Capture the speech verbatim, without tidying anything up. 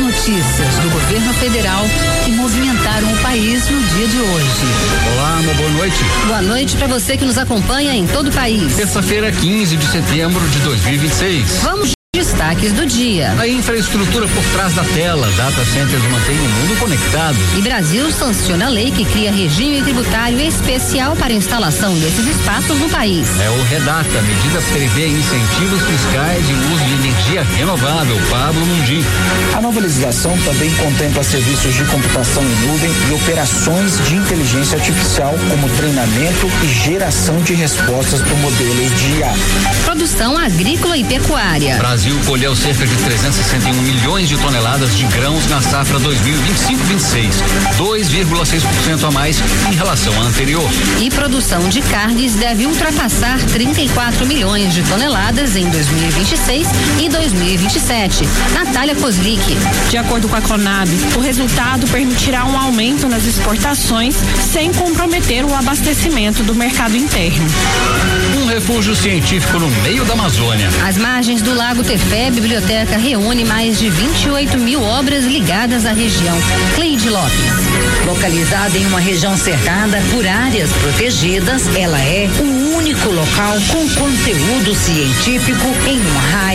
notícias do governo federal que movimentaram o país no dia de hoje. Olá, uma boa noite. Boa noite para você que nos acompanha em todo o país. Terça-feira, quinze de setembro de dois mil e vinte e seis. Vamos destaques do dia. A infraestrutura por trás da tela, data centers mantém o mundo conectado. E Brasil sanciona a lei que cria regime tributário especial para a instalação desses espaços no país. É o Redata, a medida prevê incentivos fiscais e o uso de energia renovável. Pablo Mundim. A nova legislação também contempla serviços de computação em nuvem e operações de inteligência artificial, como treinamento e geração de respostas por modelos de I A. Produção agrícola e pecuária. Brasil colheu cerca de trezentos e sessenta e um milhões de toneladas de grãos na safra dois mil e vinte e cinco vinte e seis, dois vírgula seis por cento a mais em relação à anterior. E produção de carnes deve ultrapassar trinta e quatro milhões de toneladas em dois mil e vinte e seis e dois mil e vinte e sete. Natália Kozlik. De acordo com a Conab, o resultado permitirá um aumento nas exportações sem comprometer o abastecimento do mercado interno. Um refúgio científico no meio da Amazônia. Às margens do Lago Tefé, a biblioteca reúne mais de vinte e oito mil obras ligadas à região. Cleide Lopes. Localizada em uma região cercada por áreas protegidas, ela é o único local com conteúdo científico em uma raia